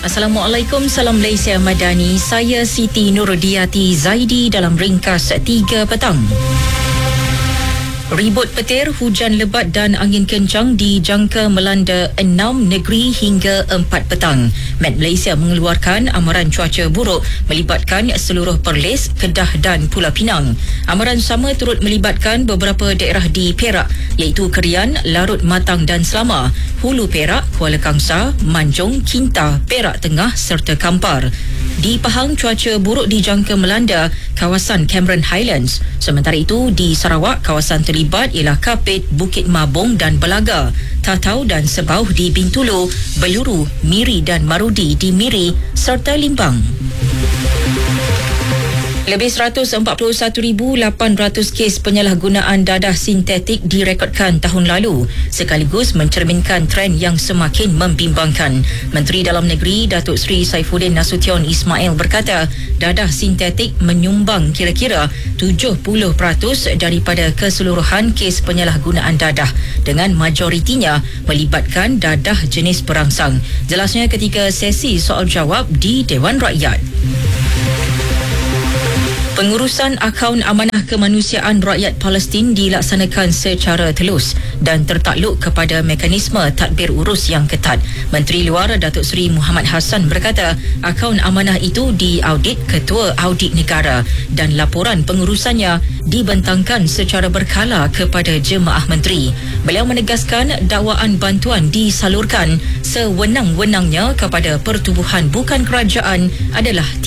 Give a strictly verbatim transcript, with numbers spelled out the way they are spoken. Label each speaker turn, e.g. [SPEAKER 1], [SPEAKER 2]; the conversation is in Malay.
[SPEAKER 1] Assalamualaikum, salam Malaysia Madani. Saya Siti Nurdiati Zaidi dalam ringkas tiga petang. Ribut petir, hujan lebat dan angin kencang dijangka melanda enam negeri hingga empat petang. Met Malaysia mengeluarkan amaran cuaca buruk melibatkan seluruh Perlis, Kedah dan Pulau Pinang. Amaran sama turut melibatkan beberapa daerah di Perak iaitu Kerian, Larut Matang dan Selama, Hulu Perak, Kuala Kangsar, Manjung, Kinta, Perak Tengah serta Kampar. Di Pahang, cuaca buruk dijangka melanda kawasan Cameron Highlands. Sementara itu, di Sarawak, kawasan terlibat ialah Kapit, Bukit Mabung dan Belaga, Tatau dan Sebauh di Bintulu, Beluru, Miri dan Marudi di Miri serta Limbang. Lebih seratus empat puluh satu ribu lapan ratus kes penyalahgunaan dadah sintetik direkodkan tahun lalu, sekaligus mencerminkan trend yang semakin membimbangkan. Menteri Dalam Negeri Datuk Seri Saifuddin Nasution Ismail berkata, dadah sintetik menyumbang kira-kira tujuh puluh peratus daripada keseluruhan kes penyalahgunaan dadah, dengan majoritinya melibatkan dadah jenis perangsang. Jelasnya ketika sesi soal jawab di Dewan Rakyat. Pengurusan akaun amanah kemanusiaan rakyat Palestin dilaksanakan secara telus dan tertakluk kepada mekanisme tadbir urus yang ketat. Menteri Luar Datuk Seri Muhammad Hassan berkata, akaun amanah itu diaudit Ketua Audit Negara dan laporan pengurusannya dibentangkan secara berkala kepada jemaah menteri. Beliau menegaskan dakwaan bantuan disalurkan sewenang-wenangnya kepada pertubuhan bukan kerajaan adalah